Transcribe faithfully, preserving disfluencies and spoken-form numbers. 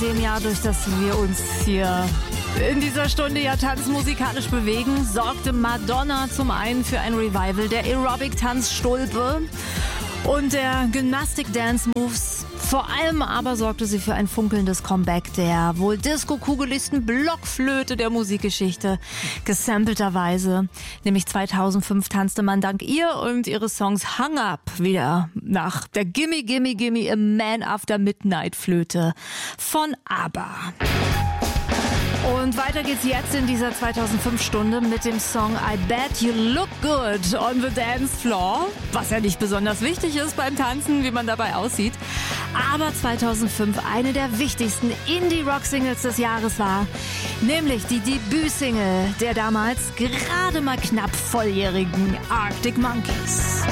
dem Jahr, durch das wir uns hier in dieser Stunde ja tanzmusikalisch bewegen, sorgte Madonna zum einen für ein Revival der Aerobic-Tanzstulpe und der Gymnastik-Dance-Moves. Vor allem aber sorgte sie für ein funkelndes Comeback der wohl disco-kugeligsten Blockflöte der Musikgeschichte, gesampelterweise. Nämlich zweitausendfünf tanzte man dank ihr und ihres Songs Hung Up wieder nach der Gimme Gimme Gimme a Man After Midnight Flöte von ABBA. Und weiter geht's jetzt in dieser zweitausendfünf Stunde mit dem Song I Bet You Look Good on the Dance Floor. Was ja nicht besonders wichtig ist beim Tanzen, wie man dabei aussieht. Aber zweitausendfünf eine der wichtigsten Indie-Rock-Singles des Jahres war. Nämlich die Debütsingle der damals gerade mal knapp volljährigen Arctic Monkeys.